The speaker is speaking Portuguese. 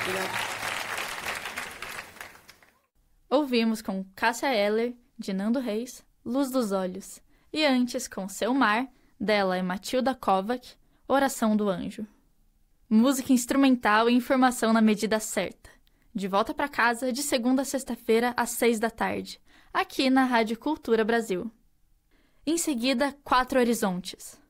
Obrigado. Ouvimos com Cássia Eller, de Nando Reis, Luz dos Olhos. E antes, com Seu Mar, dela é Matilda Kovac, Oração do Anjo. Música instrumental e informação na medida certa. De volta para casa, de segunda a sexta-feira, às 6 da tarde, aqui na Rádio Cultura Brasil. Em seguida, Quatro Horizontes.